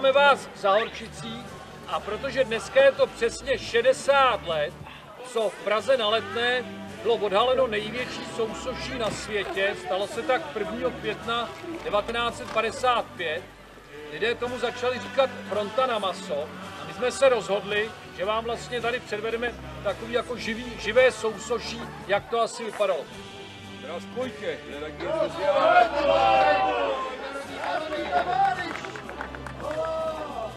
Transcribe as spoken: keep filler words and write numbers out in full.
Vítáme vás v Záhorčicích a protože dneska je to přesně šedesát let, co v Praze na Letné bylo odhaleno největší sousoší na světě, stalo se tak prvního května devatenáct set padesát pět, lidé tomu začali říkat fronta na maso a my jsme se rozhodli, že vám vlastně tady předvedeme takový jako živý, živé sousoší, jak to asi vypadalo. Teraz pojďte, tak